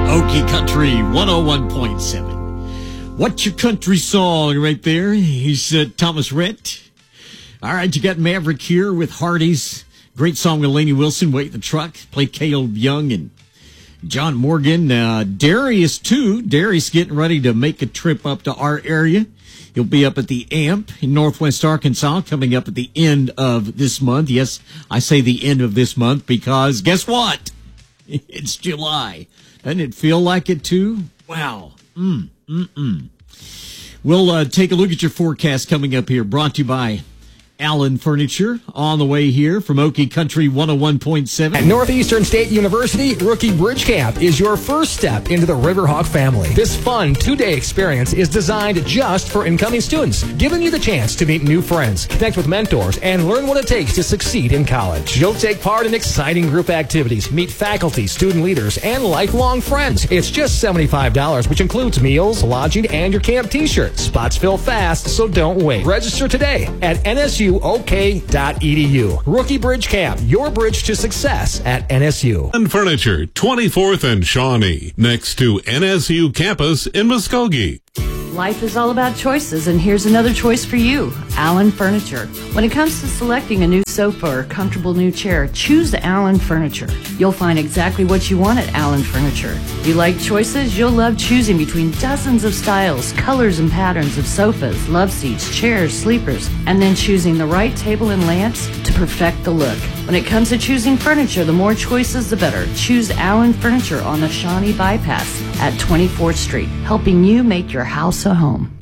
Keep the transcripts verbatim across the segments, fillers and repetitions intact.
Okie Country one oh one point seven. What's your country song right there? He's uh, Thomas Rhett. All right, you got Maverick here with Hardy's. Great song with Lainey Wilson, Wait the Truck. Play Caleb Young and John Morgan. Uh, Darius, too. Darius getting ready to make a trip up to our area. He'll be up at the A M P in Northwest Arkansas coming up at the end of this month. Yes, I say the end of this month because guess what? It's July. Doesn't it feel like it, too? Wow. Mm, mm-mm. We'll uh, take a look at your forecast coming up here, brought to you by Allen Furniture, on the way here from Okie Country one oh one point seven. At Northeastern State University, Rookie Bridge Camp is your first step into the Riverhawk family. This fun two-day experience is designed just for incoming students, giving you the chance to meet new friends, connect with mentors, and learn what it takes to succeed in college. You'll take part in exciting group activities, meet faculty, student leaders, and lifelong friends. It's just seventy-five dollars, which includes meals, lodging, and your camp t-shirt. Spots fill fast, so don't wait. Register today at N S U O K dot E D U. Rookie Bridge Camp, your bridge to success at N S U. And Furniture, twenty-fourth and Shawnee, next to N S U campus in Muskogee. Life is all about choices, and here's another choice for you, Allen Furniture. When it comes to selecting a new sofa or comfortable new chair, choose Allen Furniture. You'll find exactly what you want at Allen Furniture. If you like choices, you'll love choosing between dozens of styles, colors, and patterns of sofas, love seats, chairs, sleepers, and then choosing the right table and lamps to perfect the look. When it comes to choosing furniture, the more choices, the better. Choose Allen Furniture on the Shawnee Bypass at twenty-fourth Street, helping you make your house a home.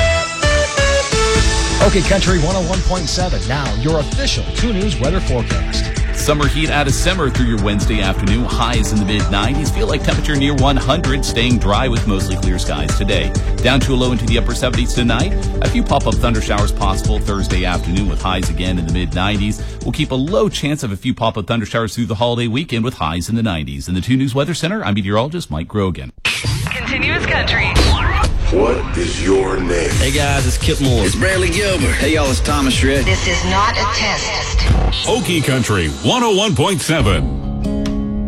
Okay, Country one oh one point seven. Now, your official two News weather forecast. Summer heat out of summer through your Wednesday afternoon. Highs in the mid nineties. Feel like temperature near one hundred. Staying dry with mostly clear skies today. Down to a low into the upper seventies tonight. A few pop-up thunder showers possible Thursday afternoon with highs again in the mid nineties. We'll keep a low chance of a few pop-up thunder showers through the holiday weekend with highs in the nineties. In the two News Weather Center, I'm meteorologist Mike Grogan. Continuous Country. What is your name? Hey guys, it's Kip Moore. It's Bradley Gilbert. Hey y'all, it's Thomas Rhett. This is not a test. Okie Country one oh one point seven.